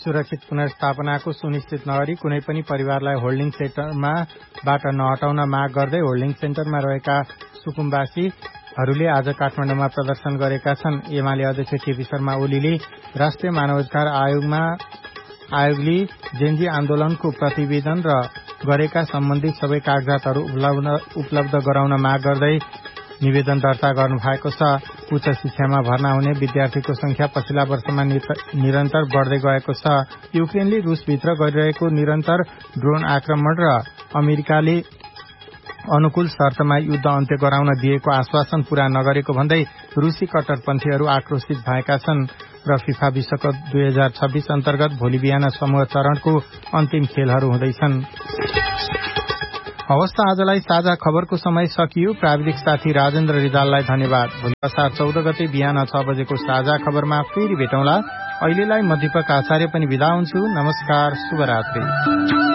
सुरक्षित पुनर्स्थापनाको सुनिश्चित नगरी कुनै पनि परिवारलाई होल्डिङ सेन्टरमा बाट नहटाउन माग गर्दै होल्डिङ सेन्टरमा रहेका सुकुम्बासीहरूले आज काठमाडौँमा प्रदर्शन गरेका छन्। एमाले अध्यक्ष केपी शर्मा ओलीले राष्ट्रिय मानवाधिकार आयोगले जेनजी आन्दोलनको प्रतिवेदन र गरेका सम्बन्धित सबै कागजातहरू उपलब्ध गराउन माग गर्दै निवेदन दर्ता गर्नु भएको छ। उच्च शिक्षामा भर्ना हुने विद्यार्थीको संख्या पछिल्ला वर्षमा निरन्तर बढ्दै गएको छ। युक्रेनले रूसभित्र गरिरहेको निरन्तर ड्रोन आक्रमण र अमेरिकाले अनुकूल शर्तमा युद्ध अन्त्य गराउन दिएको आश्वासन पूरा नगरेको भन्दै रूसी कट्टरपन्थीहरू आक्रोशित भएका छन् र फिफा विश्वकप 2026 अन्तर्गत भोलि बिहान समूह चरणको अन्तिम खेलहरू हुँदैछन्। हवस् त आजलाई साझा खबरको समय सकियो। प्राविधिक साथी राजेन्द्र रिजाललाई धन्यवाद। भोलि असार 14 गते बिहान 6 बजेको साझा खबरमा फेरि भेटौँला। अहिलेलाई मध्यपक आचार्य पनि बिदा हुन्छु। नमस्कार, शुभरात्रि।